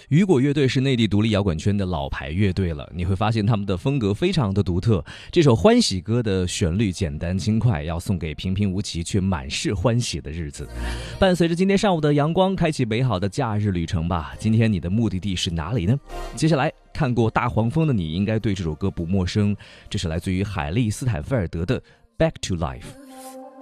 雨果乐队是内地独立摇滚圈的老牌乐队了，你会发现他们的风格非常的独特。这首欢喜歌的旋律简单轻快，要送给平平无奇却满是欢喜的日子。伴随着今天上午的阳光，开启美好的假日旅程吧。今天你的目的地是哪里呢？接下来看过大黄蜂的你应该对这首歌不陌生，这是来自于海莉斯坦菲尔德的 Back to Life。